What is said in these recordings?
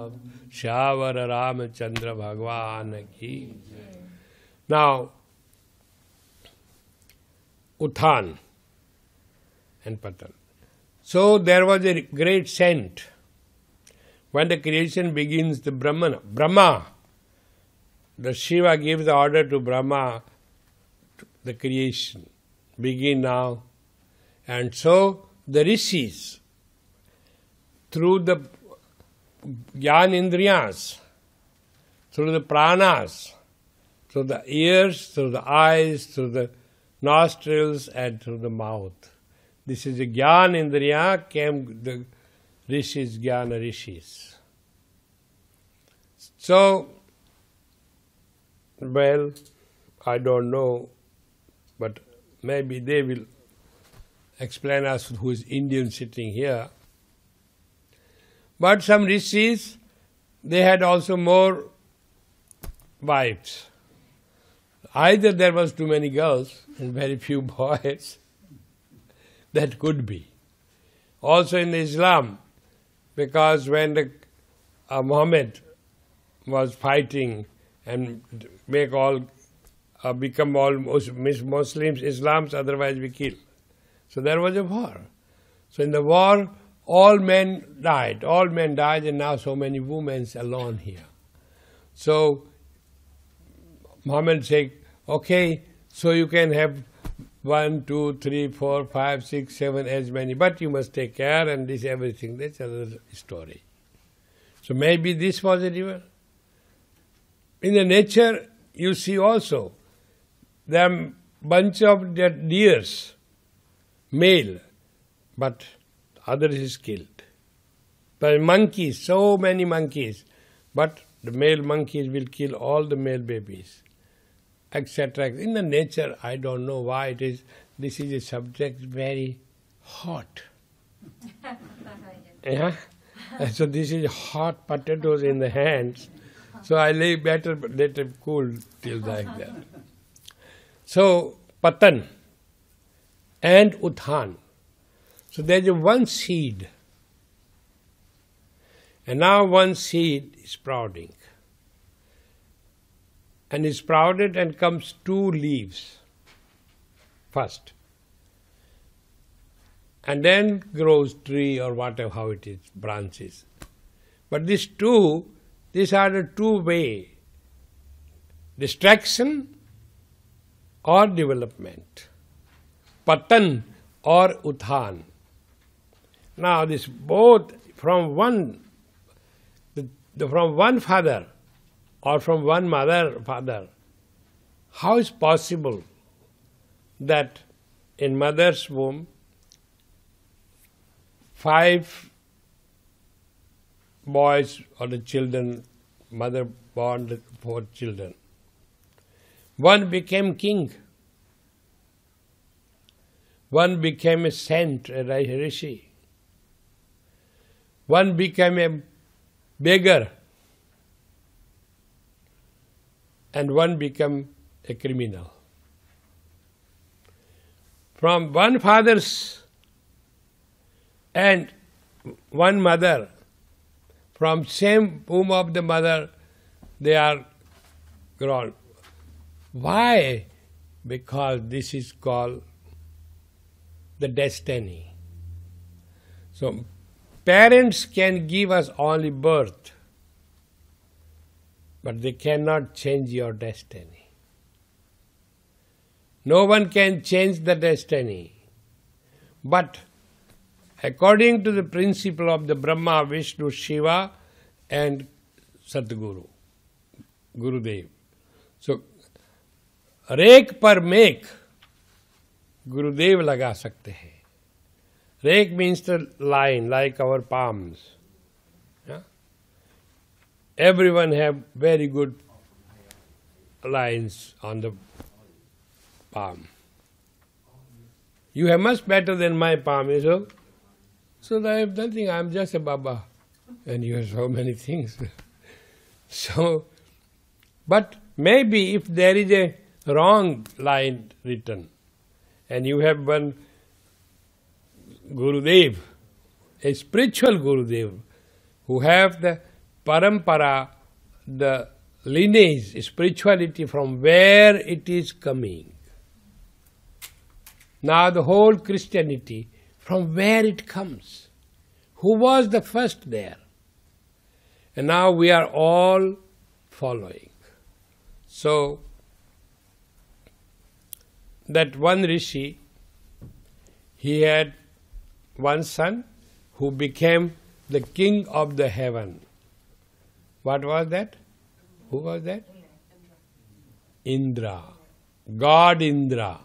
Shyavara Ramachandra Bhagwan ki. Now, Uthan and Patan. So there was a great saint. When the creation begins, the Brahma, the Shiva gives the order to Brahma, the creation, begin now. And so the rishis, through the Gyan Indriyas, through the pranas, through the ears, through the eyes, through the nostrils and through the mouth. This is the Gyan Indriya, came the rishis, Jnana rishis. So, well, I don't know, but maybe they will explain us who is Indian sitting here. But some rishis, they had also more wives. Either there was too many girls and very few boys. That could be. Also in Islam, because when Muhammad was fighting and become all Muslims, Islams, otherwise we kill. So there was a war. So in the war, all men died, and now so many women alone here. So Muhammad said, okay, so you can have 1, 2, 3, 4, 5, 6, 7, as many, but you must take care and this everything. That's another story. So maybe this was a river. In the nature, you see also, there are bunch of deers, male, but other is killed. But monkeys, so many monkeys, but the male monkeys will kill all the male babies, etc. In the nature, I don't know why it is. This is a subject very hot. Yeah? So this is hot potatoes in the hands. So I better let them cool till like that. So Patan and Uthan. So there is one seed. And now one seed is sprouting. And is sprouted and comes 2 leaves first. And then grows tree or whatever, how it is, branches. But these are the 2 way, distraction or development, Patan or Uthan. Now this both from one father or from one father, how is possible that in mother's womb 5 boys or the children, mother born 4 children. One became king. One became a saint, a rishi. One became a beggar. And one became a criminal. From one father's and one mother, from same womb of the mother, they are grown. Why? Because this is called the destiny. So parents can give us only birth, but they cannot change your destiny. No one can change the destiny. But according to the principle of the Brahma, Vishnu, Shiva and Sadguru, Gurudev. So, rake पर make गुरुदेव लगा सकते हैं. Rake means the line, like our palms. Yeah? Everyone have very good lines on the palm. You have much better than my palm, you know? So I have nothing, I am just a Baba. And you have so many things. So, but maybe if there is a wrong line written, and you have one Gurudev, a spiritual Gurudev, who have the parampara, the lineage, spirituality from where it is coming. Now the whole Christianity, from where it comes. Who was the first there? And now we are all following. So, that one rishi, he had one son who became the king of the heaven. What was that? Who was that? Indra. God Indra.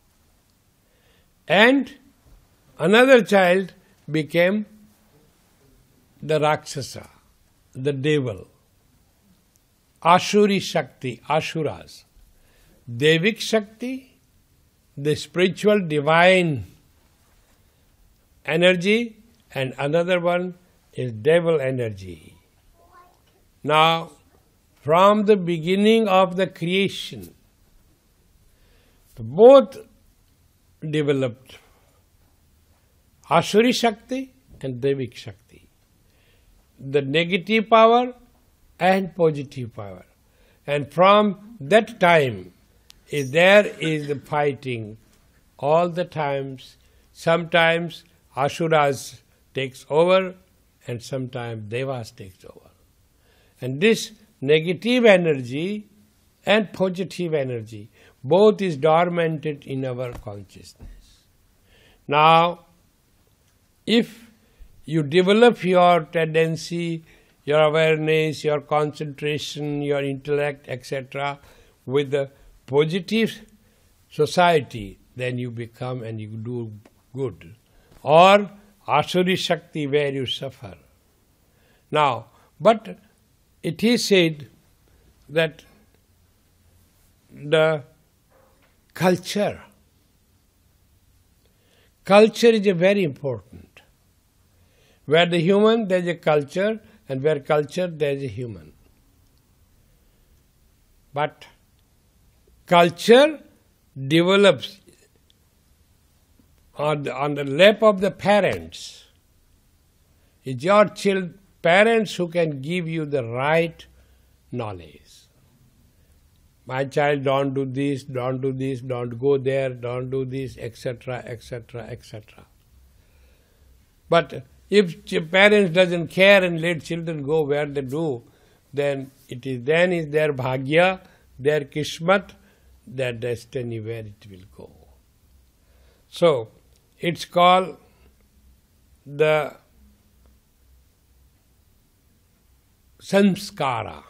And another child became the Rakshasa, the devil. Ashuri Shakti, Ashuras. Devik Shakti, the spiritual divine energy, and another one is devil energy. Now, from the beginning of the creation, both developed, Ashuri Shakti and Devik Shakti. The negative power and positive power. And from that time, there is the fighting all the times. Sometimes Asuras takes over and sometimes Devas takes over. And this negative energy and positive energy, both is dormanted in our consciousness. Now, if you develop your tendency, your awareness, your concentration, your intellect, etc., with the positive society, then you become and you do good. Or Asuri Shakti, where you suffer. Now, but it is said that the culture is a very important. Where the human, there is a culture, and where culture, there is a human. But culture develops on the lap of the parents. It's your parents who can give you the right knowledge. My child, don't do this, don't go there, don't do this, etc., etc., etc. But if parents doesn't care and let children go where they do, then is their bhagya, their kismat, their destiny where it will go. So, it's called the samskara.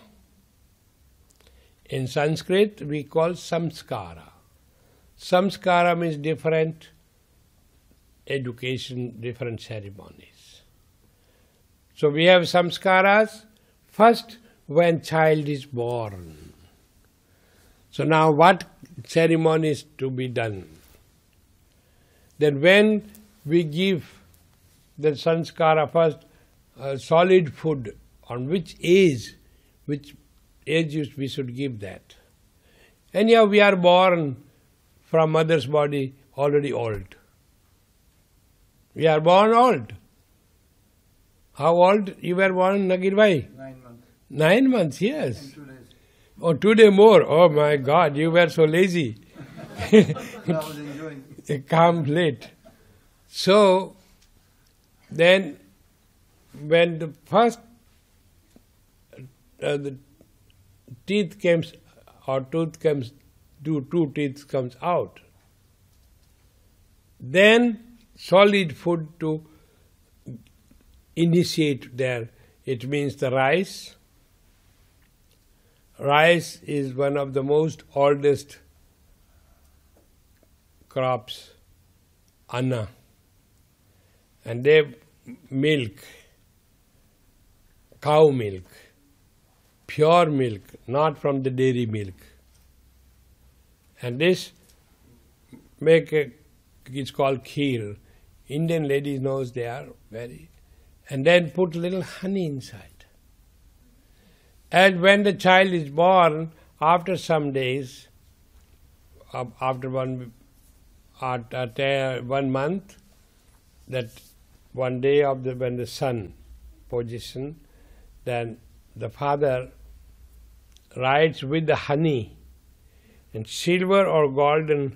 In Sanskrit, we call samskara. Samskara means different education, different ceremonies. So we have samskaras first when child is born. So now what ceremony is to be done? Then when we give the sanskara first, solid food, on which age we should give that. Anyhow, we are born from mother's body already old. We are born old. How old you were born, Nagir bhai? 9 months. 9 months, yes. And 2 days. Oh, 2 days more. Oh my God, you were so lazy. I was enjoying. Come late. So, then when the first the teeth comes, or tooth comes, two teeth comes out, then solid food to initiate there. It means the rice. Rice is one of the most oldest crops, anna. And they milk, cow milk, pure milk, not from the dairy milk. And this it's called kheer. Indian ladies knows they are very, and then put a little honey inside. And when the child is born, after some days, after 1 month, that one day when the sun position, then the father writes with the honey, and silver or golden